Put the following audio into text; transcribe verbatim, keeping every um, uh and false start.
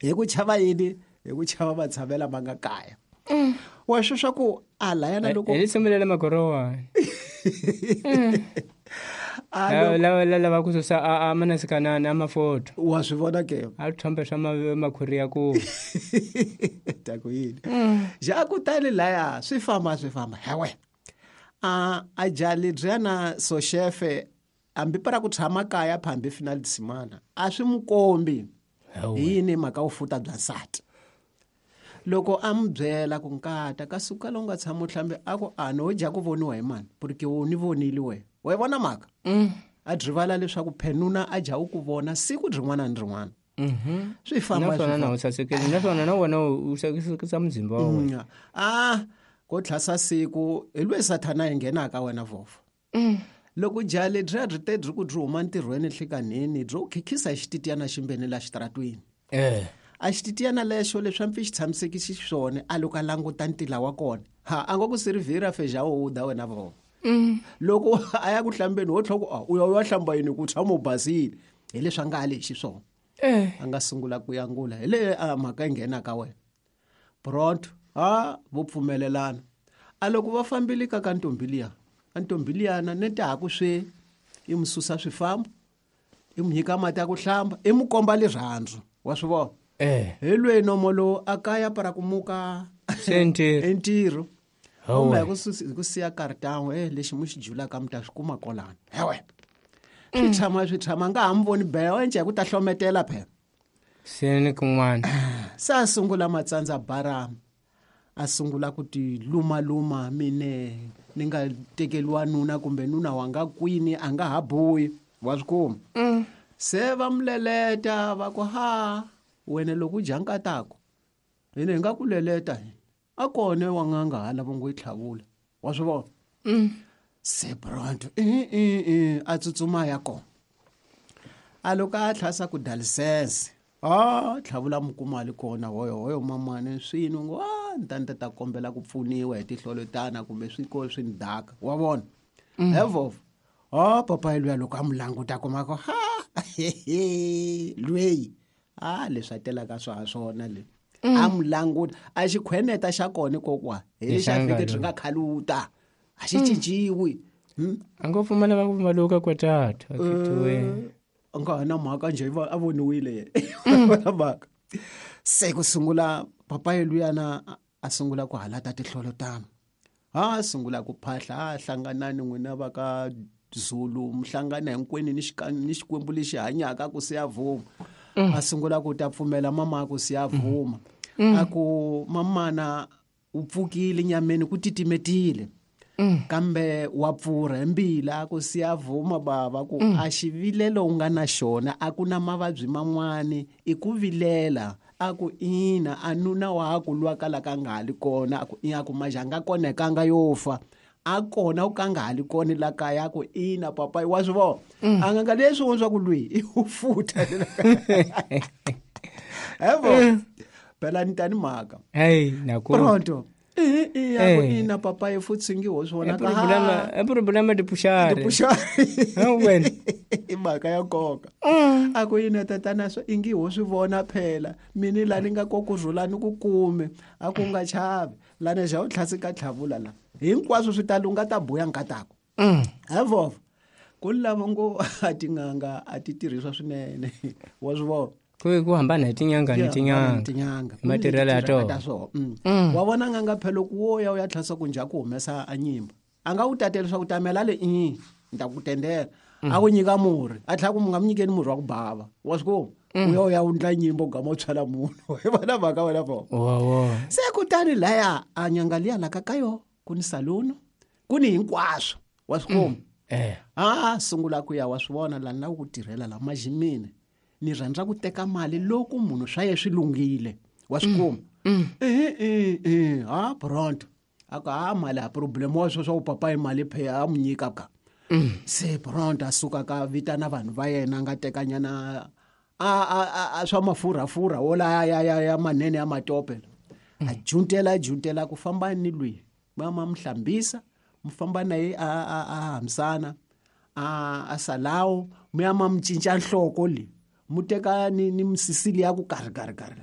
hi ku chava yini hi ku chava matshamela ma nga kaya wa swi swa ku a layana loko hi tshembelele magorowa lava lava ku susa a manasikanani amafoto wa swi vona ke a thombe swa makhuri ya ku ta ku yini ja ku tani laya swi famba swi famba hewe a a jali byana so chefe ambi para ku tshama kaya phambi final simana a swi mukombi yini maka u futa bya nsati loko ambyela ku nkata ka suka lo nga tshama hlambe ako ano ja ku voniwa hi mani porque u ni vonile we we vona maka a drivala leswaku phenuna a ja u ku vona siku rin'wana na rin'wana mhm swi famba naswona na usasekeli naswona na wena usasekisa mzimba wa wena ah ko tlhasa siku elwe sathana ingena ka wena vofa loko jale dra rite dri ku dri huma ntirhweni hlikanini dro khikhisa xititiyana ximbeni la xitratwini eh a xititiyana lexo leswi mpfi xi tshamiseki xiswone a loko a languta ntila wa kona ha a ngo ku sirivhira feja wo da wena vo loko a ya ku hlambeni wo tlhoko a u ya u ya hlamba yini ku tshama u basile hi leswi a nga ali xiswona eh a nga sungula ku yangula hi le a mhaka nghena ka wena pronto ha vo pfumelelana a loko va fambile ka ka ntombi liya a ntombi liyana ni ta ku swe i mususa swifambo i mu nyika mati ya ku hlamba i mu komba lirhandzu wa swi vona eh hi lwe nomolo akaya para ku muka sentiri entirho uma hi ku ku siya kartanwe eh lexi mu xi jula ka muta swi kuma kolana hewe swi tshama swi tshama nga ha mi voni beyo enje ku ta hlometela phela seni kun'wana sa sungula matsandza barama a sungula ku ti luma luma mine ni nga tekeliwa nuna kumbe nuna wanga kwini a nga ha boyi wa swi kuma se va muleleta va ku ha wena loko janka tako hina hi nga ku leleta a kone wa nganga hala vo ngo yi tlhavula wa swi vona se pronto eh a tsutsuma ya kona a loko a tlhasa ku dalisense ah tlhavula mukumali kona hoyo hoyo mamane swini ngo ah ntanta ta kombela ku pfuniwa hi tihlolotana kumbe swiko swi ndaka wa vona hevo ah papa iluya loko amulanguta kuma ko ha lweyi ah leswatela ka swa swona le amulanguta a xikhweneta xa kona kokwa hi xa fike ri nga khaluta a xi cinciwi a ngo pfumala va ku maluka kwatata akitwe anga na mhaka nje a voniwile mhaka se ku sungula papa yeluyana a sungula ku halata tihlolotana ha sungula ku phahla hlanganani n'wina va ka Zulu mhlangana hinkwenu ni ni xikwembu lexi hanyaka ku siya vuma a sungula ku ta pfumela mama ku siya vuma a ku mamana u pfukile nyameni ku titimetile kambe wa pfurha embila ku siya vuma bava ku a xivilelo u nga na xona a ku na mavabyi man'wani i ku vilela a ku ina a nuna wa ku lwa kala ka nga hali kona a ku i a ku majanga konekanga yo fa a kona u ka nga hali kona la kaya ku ina papa wa swi vona a nga nga leswi wontswa ku lwi i u futa evo phela ni tani mhaka hey naku pronto eh eh a ku ina papa e futsingi ho swona ka problema e problema di pushare pushare ha wena i mhaka ya nkoka a ku ina tatana swo ingi ho swi vona phela mini la ni nga kokuzulani ku kume a ku nga chavi lana ja u tlhasi ka tlhavula la hinkwaswo swi ta lunga ta boya nkatako evo ku lava ngo a tinganga a ti tirhiswa swinene wa swi vona ku ku hambana hi tinyanga ni tinyanga tinyanga material ya to wa vona nganga phela ku wo ya u ya tlhasa ku njha ku humesa a nyimba a nga u tatela swa ku tamela le i nda ku tendela a ku nyika murhi a tlha ku mu nga mu nyikeni murhi wa ku bava wa swi ku u ya u ya undla nyimbo gama u tshwala munhu hi vona mhaka wena vo wow se kutani laya a nyanga liya la ka kayo ku ni saluno ku ni hinkwaswo wa swi ku eh ah sungula ku ya wa swi vona la na ku tirhela la majimini ni rhandza ku teka mali loko munhu swa ye swi lungile wa swi kuma eh eh eh ha pronto aka ha mali a problem wa swo swa papa i mali phe a mu nyika ka se pronto asuka ka vitana vanhu va yena nga tekanyana a a swa mafurha furha wola ya ya ya manene ya matope a juntela juntela ku famba ni lwi mama mhlambisa mfamba na ye a a hamsana a asalawo muyama mcinca nhloko le muteka ni ni msisili ya ku karigari gari